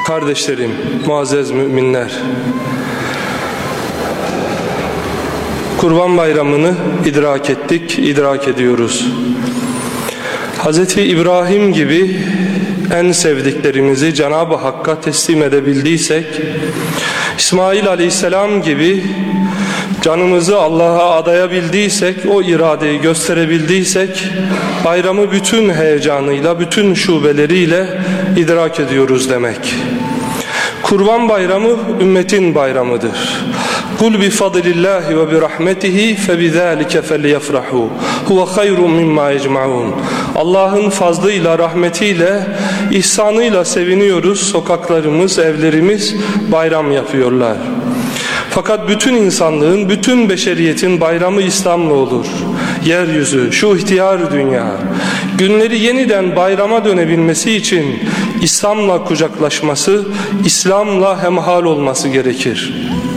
Kardeşlerim, muazzez müminler, Kurban Bayramı'nı idrak ettik, idrak ediyoruz. Hz. İbrahim gibi en sevdiklerimizi Cenab-ı Hakk'a teslim edebildiysek, İsmail Aleyhisselam gibi canımızı Allah'a adayabildiysek, o iradeyi gösterebildiysek, bayramı bütün heyecanıyla, bütün şubeleriyle idrak ediyoruz demek. Kurban Bayramı ümmetin bayramıdır. Kul bi fadlillahi ve bi rahmetihi fe bizalike felyefrahu huve hayrun mimma yecmaun. Allah'ın fazlıyla, rahmetiyle, ihsanıyla seviniyoruz. Sokaklarımız, evlerimiz bayram yapıyorlar. Fakat bütün insanlığın, bütün beşeriyetin bayramı İslam'la olur. Yeryüzü, şu ihtiyar dünya, günleri yeniden bayrama dönebilmesi için İslam'la kucaklaşması, İslam'la hemhal olması gerekir.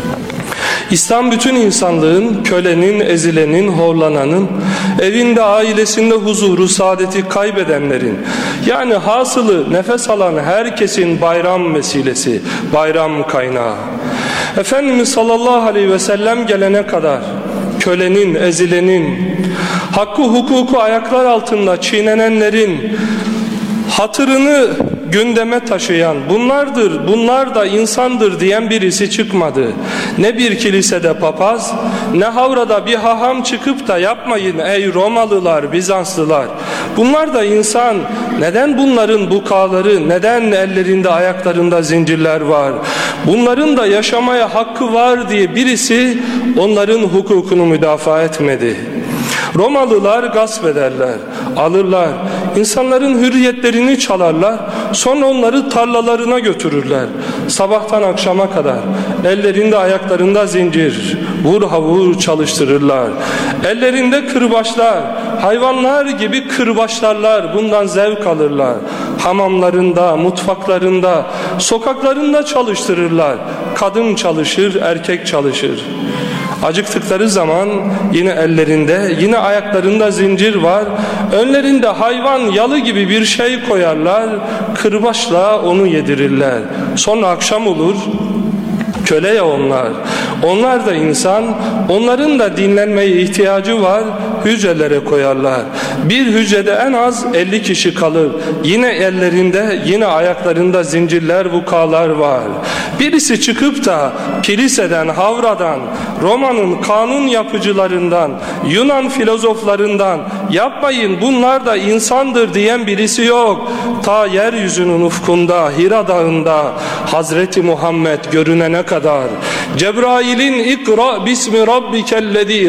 İslam bütün insanlığın, kölenin, ezilenin, horlananın, evinde, ailesinde huzuru, saadeti kaybedenlerin, yani hasılı nefes alan herkesin bayram vesilesi, bayram kaynağı. Efendimiz sallallahu aleyhi ve sellem gelene kadar kölenin, ezilenin, hakkı hukuku ayaklar altında çiğnenenlerin hatırını gündeme taşıyan, bunlar da insandır diyen birisi çıkmadı. Ne bir kilisede papaz, ne havrada bir haham çıkıp da yapmayın ey Romalılar, Bizanslılar, bunlar da insan, neden bunların bukaları, neden ellerinde ayaklarında zincirler var, bunların da yaşamaya hakkı var diye birisi onların hukukunu müdafaa etmedi. Romalılar gasp ederler, alırlar, insanların hürriyetlerini çalarlar, sonra onları tarlalarına götürürler. Sabahtan akşama kadar ellerinde ayaklarında zincir, vur havur çalıştırırlar. Ellerinde kırbaçlar, hayvanlar gibi kırbaçlarlar, bundan zevk alırlar. Hamamlarında, mutfaklarında, sokaklarında çalıştırırlar. Kadın çalışır, erkek çalışır. Acıktıkları zaman yine ellerinde, yine ayaklarında zincir var. Önlerinde hayvan yalı gibi bir şey koyarlar. Kırbaçla onu yedirirler. Sonra akşam olur. Köle ya onlar. Onlar da insan. Onların da dinlenmeye ihtiyacı var. Hücrelere koyarlar. Bir hücrede en az 50 kişi kalır. Yine ellerinde, yine ayaklarında zincirler, vukalar var. Birisi çıkıp da kiliseden, havradan, Roma'nın kanun yapıcılarından, Yunan filozoflarından yapmayın bunlar da insandır diyen birisi yok. Ta yeryüzünün ufkunda, Hira dağında Hazreti Muhammed görünene kadar, Cebrail'in ikra bismi rabbikellezi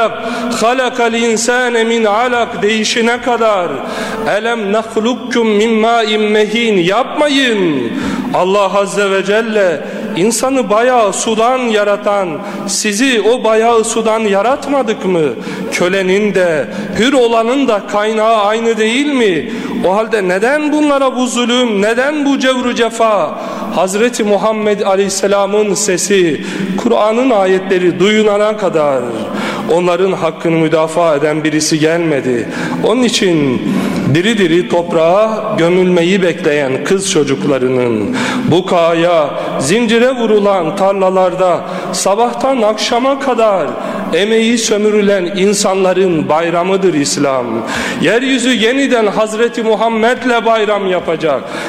halakal insane min alak deyişine kadar, elem nahlukkum min ma'in mehin yapmayın. Allah Azze ve Celle insanı bayağı sudan yaratan, sizi o bayağı sudan yaratmadık mı? Kölenin de, hür olanın da kaynağı aynı değil mi? O halde neden bunlara bu zulüm, neden bu cevru cefa? Hazreti Muhammed Aleyhisselam'ın sesi, Kur'an'ın ayetleri duyulana kadar onların hakkını müdafaa eden birisi gelmedi. Onun için diri diri toprağa gömülmeyi bekleyen kız çocuklarının, bukaya, zincire vurulan tarlalarda sabahtan akşama kadar emeği sömürülen insanların bayramıdır İslam. Yeryüzü yeniden Hazreti Muhammed'le bayram yapacak.